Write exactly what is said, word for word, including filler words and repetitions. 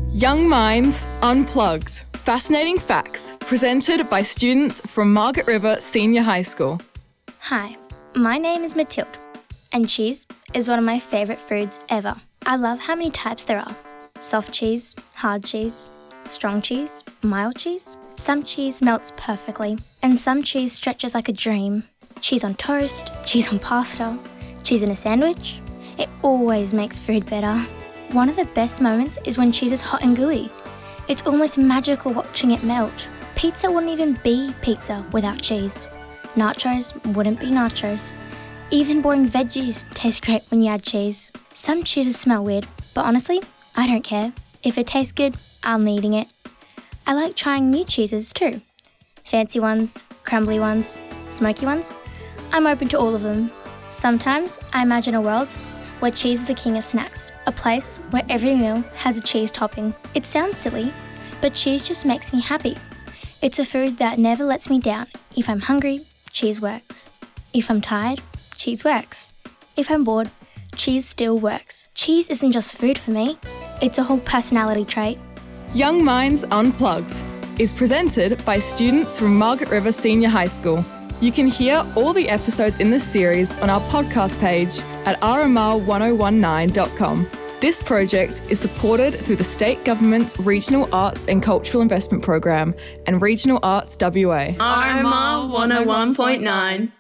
Young Minds Unplugged. Fascinating facts presented by students from Margaret River Senior High School. Hi, my name is Matilde, and cheese is one of my favourite foods ever. I love how many types there are. Soft cheese, hard cheese, strong cheese, mild cheese. Some cheese melts perfectly, and some cheese stretches like a dream. Cheese on toast, cheese on pasta, cheese in a sandwich. It always makes food better. One of the best moments is when cheese is hot and gooey. It's almost magical watching it melt. Pizza wouldn't even be pizza without cheese. Nachos wouldn't be nachos. Even boring veggies taste great when you add cheese. Some cheeses smell weird, but honestly, I don't care. If it tastes good, I'm eating it. I like trying new cheeses too. Fancy ones, crumbly ones, smoky ones. I'm open to all of them. Sometimes I imagine a world where cheese is the king of snacks, a place where every meal has a cheese topping. It sounds silly, but cheese just makes me happy. It's a food that never lets me down. If I'm hungry, cheese works. If I'm tired, cheese works. If I'm bored, cheese still works. Cheese isn't just food for me, it's a whole personality trait. Young Minds Unplugged is presented by students from Margaret River Senior High School. You can hear all the episodes in this series on our podcast page at r m r one oh one nine dot com. This project is supported through the State Government's Regional Arts and Cultural Investment Program and Regional Arts W A. R M R one oh one point nine.